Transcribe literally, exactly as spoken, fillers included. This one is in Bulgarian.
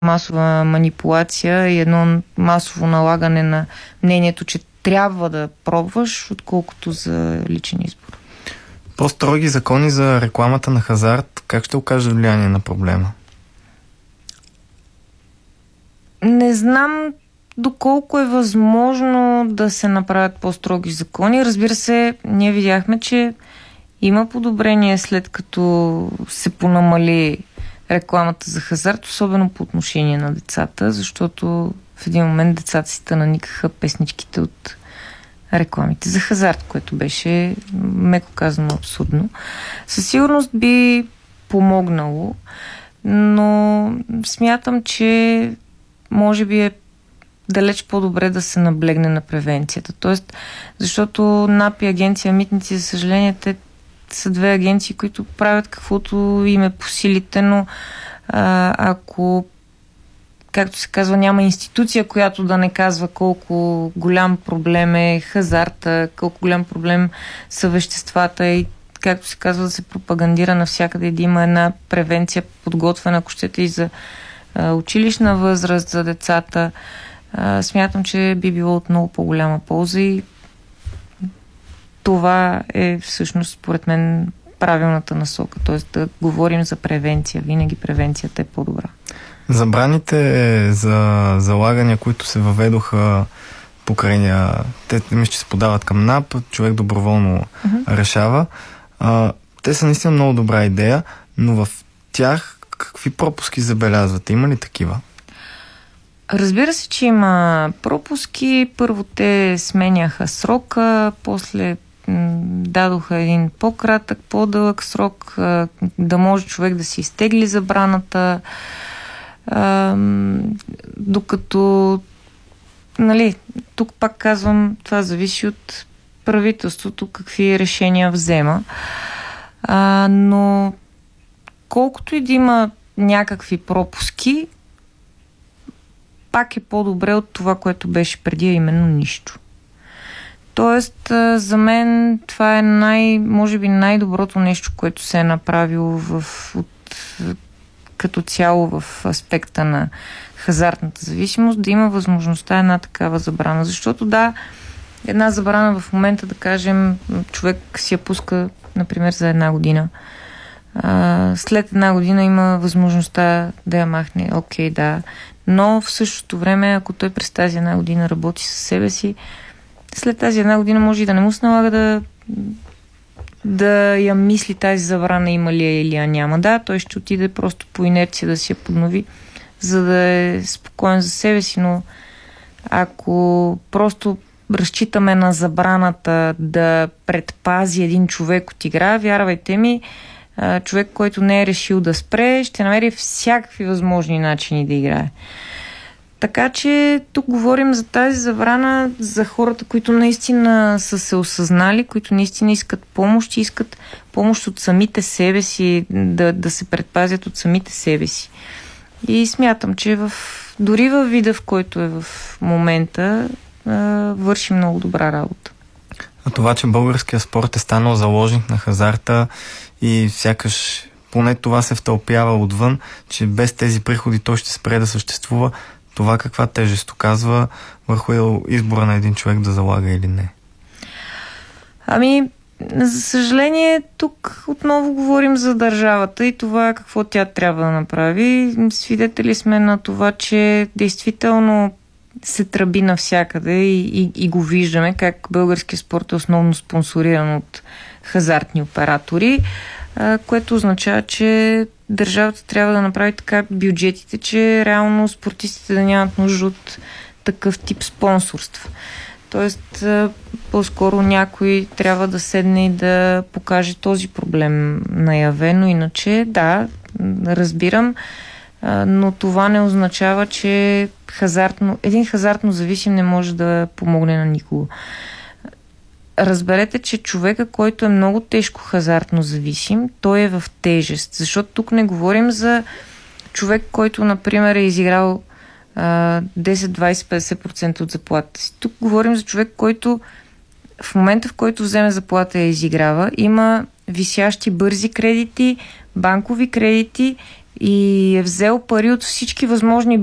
масова манипулация и едно масово налагане на мнението, че трябва да пробваш, отколкото за личен избор. По-строги закони за рекламата на хазарт, как ще окаже влияние на проблема? Не знам доколко е възможно да се направят по-строги закони. Разбира се, ние видяхме, че има подобрение след като се понамали рекламата за хазарт, особено по отношение на децата, защото в един момент децата си наникаха песничките от рекламите за хазарт, което беше, меко казано, абсурдно. Със сигурност би помогнало, но смятам, че може би е далеч по-добре да се наблегне на превенцията. Тоест, защото НАП и Агенция Митници, за съжаление, те са две агенции, които правят каквото им е по силите, но а, ако, както се казва, няма институция, която да не казва колко голям проблем е хазарта, колко голям проблем са веществата и, както се казва, да се пропагандира навсякъде, да има една превенция, подготвена, ако щете, и за а, училищна възраст, за децата. А, смятам, че би било от много по-голяма полза и това е всъщност, според мен, правилната насока. Т.е. да говорим за превенция. Винаги превенцията е по-добра. Забраните за залагания, които се въведоха покрайния, те мисля, че се подават към НАП, човек доброволно uh-huh. решава. А, те са наистина много добра идея, но в тях какви пропуски забелязвате? Има ли такива? Разбира се, че има пропуски. Първо те сменяха срока, после дадоха един по-кратък, по-дълъг срок, да може човек да си изтегли забраната, докато, нали, тук пак казвам, това зависи от правителството, какви решения взема. А, но колкото и да има някакви пропуски, пак е по-добре от това, което беше преди, а именно нищо. Тоест, за мен това е най, може би най-доброто нещо, което се е направило в, от, като цяло в аспекта на хазартната зависимост, да има възможността една такава забрана. Защото да, една забрана в момента, да кажем, човек си я пуска, например, за една година. А, след една година има възможността да я махне. Окей, да. Но в същото време, ако той през тази една година работи със себе си, след тази една година може и да не му се налага да, да я мисли тази забрана има ли я или я няма. Да, той ще отиде просто по инерция да си я поднови, за да е спокоен за себе си, но ако просто разчитаме на забраната да предпази един човек от игра, вярвайте ми, човек, който не е решил да спре, ще намери всякакви възможни начини да играе. Така че тук говорим за тази забрана за хората, които наистина са се осъзнали, които наистина искат помощ и искат помощ от самите себе си, да, да се предпазят от самите себе си. И смятам, че в, дори във вида, в който е в момента, върши много добра работа. А това, че българският спорт е станал заложник на хазарта и сякаш поне това се втълпява отвън, че без тези приходи той ще спре да съществува, това каква тежест оказва върху избора на един човек да залага или не? Ами, за съжаление, тук отново говорим за държавата и това какво тя трябва да направи. Свидетели сме на това, че действително се тръби навсякъде и, и, и го виждаме как българския спорт е основно спонсориран от хазартни оператори, а, което означава, че държавата трябва да направи така бюджетите, че реално спортистите да нямат нужда от такъв тип спонсорство. Тоест, по-скоро някой трябва да седне и да покаже този проблем наявено. Иначе, да, разбирам, но това не означава, че хазартно, един хазартно зависим не може да помогне на никого. Разберете, че човека, който е много тежко хазартно зависим, той е в тежест. Защото тук не говорим за човек, който, например, е изиграл а, десет, двайсет, петдесет процента от заплатата си. Тук говорим за човек, който в момента, в който вземе заплата и я изиграва, има висящи бързи кредити, банкови кредити и е взел пари от всички възможни